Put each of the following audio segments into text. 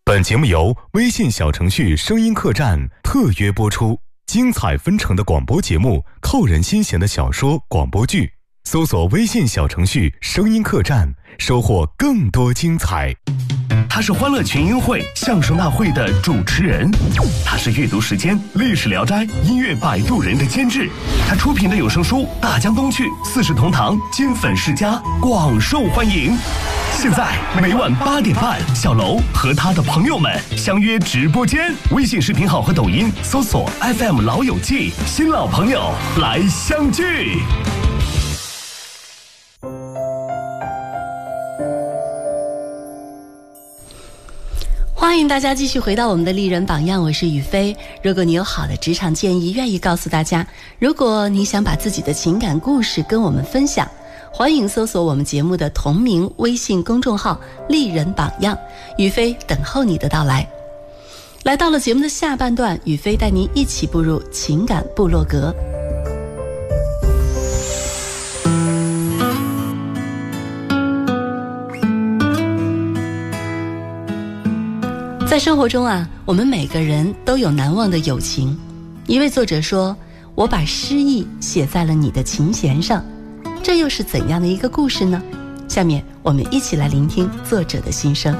本节目由微信小程序声音客栈特约播出，精彩纷呈的广播节目，扣人心弦的小说广播剧，搜索微信小程序声音客栈，收获更多精彩。 他是欢乐群英会相声大会的主持人，他是阅读时间历史聊斋音乐摆渡人的监制，他出品的有声书《大江东去》四世同堂金粉世家广受欢迎。现在每晚8点半，小楼和他的朋友们相约直播间，微信视频号和抖音搜索 FM 老友记，新老朋友来相聚。 欢迎大家继续回到我们的丽人榜样，我是雨飞。如果你有好的职场建议愿意告诉大家，如果你想把自己的情感故事跟我们分享，欢迎搜索我们节目的同名微信公众号丽人榜样，雨飞等候你的到来。来到了节目的下半段，雨飞带您一起步入情感部落格。在生活中啊，我们每个人都有难忘的友情。一位作者说，我把诗意写在了你的琴弦上，这又是怎样的一个故事呢？下面我们一起来聆听作者的心声。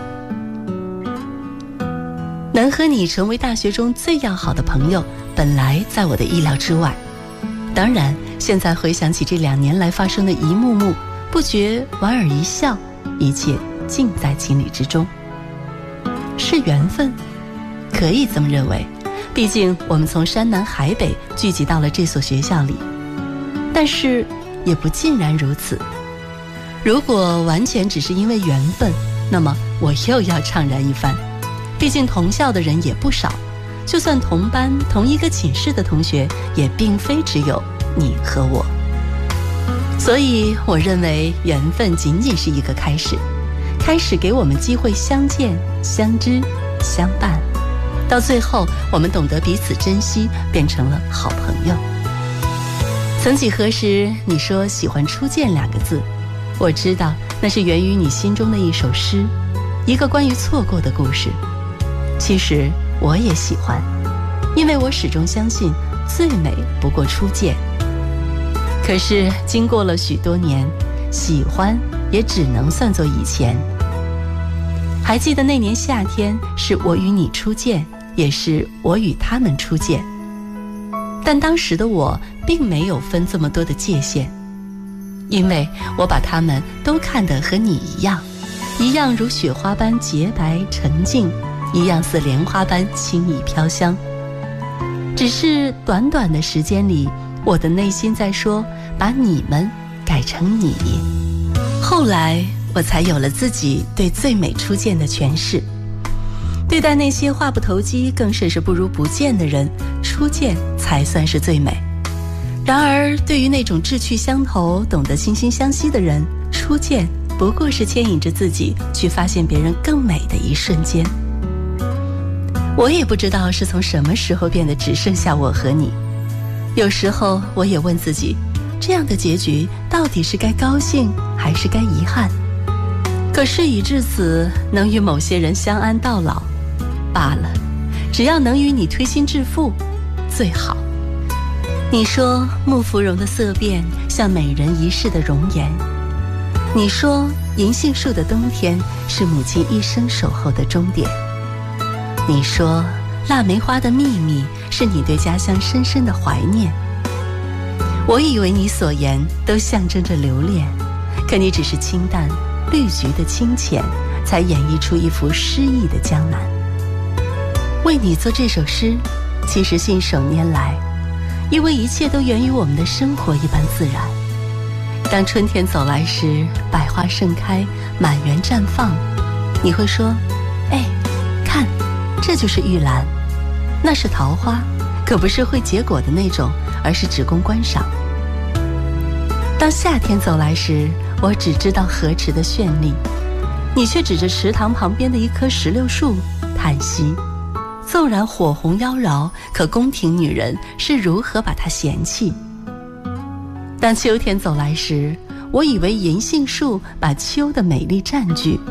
能和你成为大学中最要好的朋友，本来在我的意料之外。当然，现在回想起这2年来发生的一幕幕，不觉莞尔一笑，一切尽在情理之中。是缘分，可以这么认为，毕竟我们从山南海北聚集到了这所学校里。但是也不尽然如此，如果完全只是因为缘分，那么我又要怅然一番。毕竟同校的人也不少，就算同班同一个寝室的同学，也并非只有你和我。所以我认为缘分仅仅是一个开始，开始给我们机会相见、相知、相伴，到最后我们懂得彼此珍惜，变成了好朋友。曾几何时，你说喜欢初见2个字，我知道那是源于你心中的一首诗，一个关于错过的故事。其实我也喜欢，因为我始终相信最美不过初见。可是经过了许多年，喜欢也只能算作以前。还记得那年夏天，是我与你初见，也是我与他们初见。但当时的我并没有分这么多的界限，因为我把他们都看得和你一样，一样如雪花般洁白沉静，一样似莲花般轻易飘香。只是短短的时间里，我的内心在说，把你们改成你。后来我才有了自己对最美初见的诠释。对待那些话不投机，更甚是不如不见的人，初见才算是最美。然而对于那种志趣相投、懂得惺惺相惜的人，初见不过是牵引着自己去发现别人更美的一瞬间。我也不知道是从什么时候变得只剩下我和你。有时候我也问自己，这样的结局到底是该高兴还是该遗憾？可事已至此，能与某些人相安到老罢了，只要能与你推心置腹最好。你说木芙蓉的色变像美人一世的容颜，你说银杏树的冬天是母亲一生守候的终点，你说腊梅花的秘密是你对家乡深深的怀念。我以为你所言都象征着留恋，可你只是清淡绿菊的清浅，才演绎出一幅诗意的江南。为你做这首诗，其实信手拈来，因为一切都源于我们的生活一般自然。当春天走来时，百花盛开，满园绽放，你会说，哎，看，这就是玉兰，那是桃花，可不是会结果的那种，而是只供观赏。当夏天走来时，我只知道河池的绚丽，你却指着池塘旁边的一棵石榴树叹息，纵然火红妖娆，可宫廷女人是如何把它嫌弃。当秋天走来时，我以为银杏树把秋的美丽占据，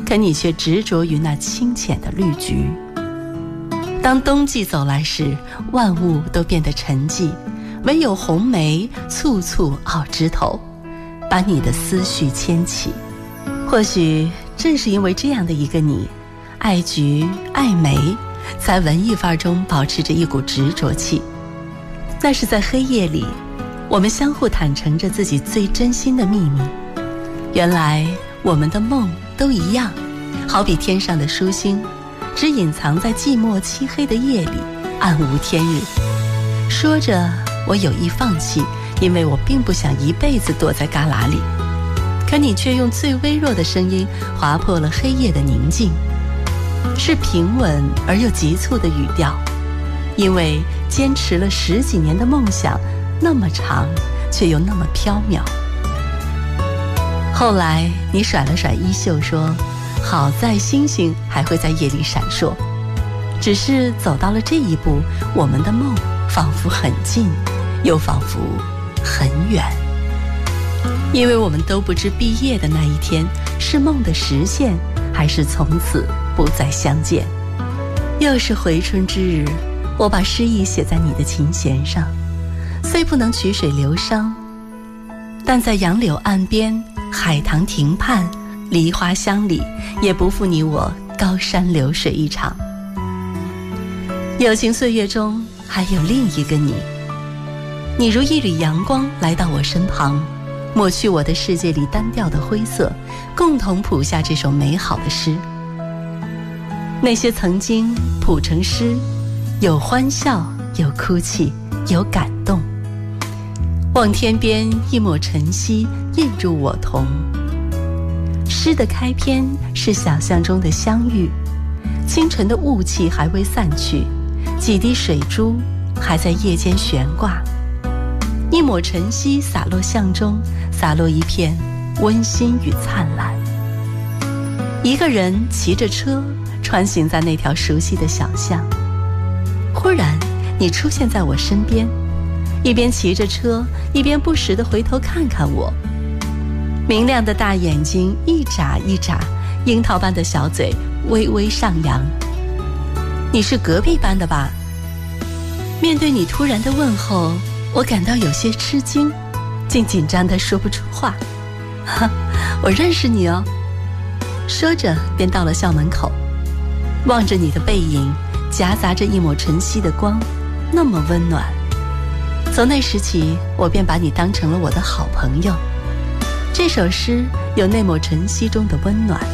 可你却执着于那清浅的绿菊。当冬季走来时，万物都变得沉寂，唯有红梅簇簇熬枝头，把你的思绪牵起。或许正是因为这样的一个你，爱菊爱梅，在文艺范儿中保持着一股执着气。那是在黑夜里，我们相互坦诚着自己最真心的秘密。原来我们的梦都一样，好比天上的疏星，只隐藏在寂寞漆黑的夜里，暗无天日。说着我有意放弃，因为我并不想一辈子躲在旮旯里，可你却用最微弱的声音划破了黑夜的宁静，是平稳而又急促的语调。因为坚持了10几年的梦想，那么长却又那么飘渺。后来你甩了甩衣袖说，好在星星还会在夜里闪烁。只是走到了这一步，我们的梦仿佛很近，又仿佛很远。因为我们都不知毕业的那一天是梦的实现，还是从此不再相见。又是回春之日，我把诗意写在你的琴弦上，虽不能曲水流觞，但在杨柳岸边、海棠亭畔、梨花香里，也不负你我高山流水一场。友情岁月中还有另一个你，你如一缕阳光来到我身旁，抹去我的世界里单调的灰色，共同谱下这首美好的诗。那些曾经谱成诗，有欢笑，有哭泣，有感动。望天边一抹晨曦映入我瞳。诗的开篇是想象中的相遇，清晨的雾气还未散去，几滴水珠还在夜间悬挂。一抹晨曦洒落巷中，洒落一片温馨与灿烂。一个人骑着车穿行在那条熟悉的小巷，忽然你出现在我身边，一边骑着车，一边不时地回头看看我。明亮的大眼睛一眨一眨，樱桃般的小嘴微微上扬。你是隔壁班的吧？面对你突然的问候，我感到有些吃惊，竟紧张地说不出话。我认识你哦。说着便到了校门口，望着你的背影，夹杂着一抹晨曦的光，那么温暖。从那时起，我便把你当成了我的好朋友。这首诗有那抹晨曦中的温暖。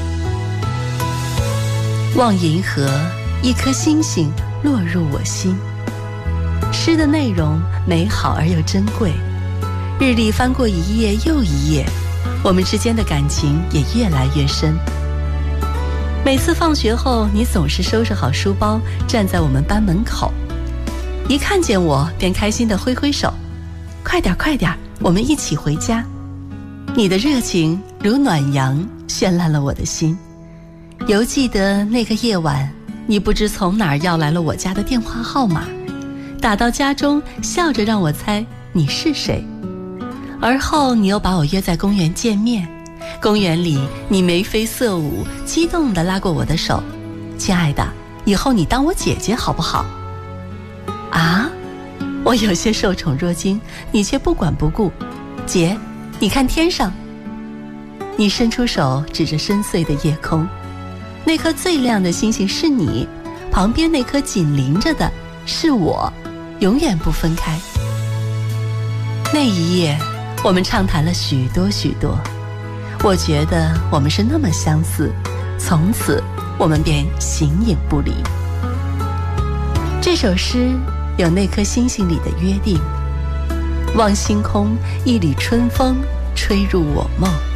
望银河，一颗星星落入我心。诗的内容美好而又珍贵，日历翻过一页又一页，我们之间的感情也越来越深。每次放学后，你总是收拾好书包，站在我们班门口，一看见我便开心地挥挥手，快点快点，我们一起回家。你的热情如暖阳，绚烂了我的心。犹记得那个夜晚，你不知从哪儿要来了我家的电话号码，打到家中，笑着让我猜你是谁。而后你又把我约在公园见面，公园里你眉飞色舞，激动地拉过我的手，亲爱的，以后你当我姐姐好不好？啊，我有些受宠若惊，你却不管不顾。姐，你看天上。你伸出手指着深邃的夜空，那颗最亮的星星是你，旁边那颗紧邻着的是我，永远不分开。那一夜我们畅谈了许多许多，我觉得我们是那么相似，从此我们便形影不离。这首诗有那颗星星里的约定，望星空，一缕春风吹入我梦。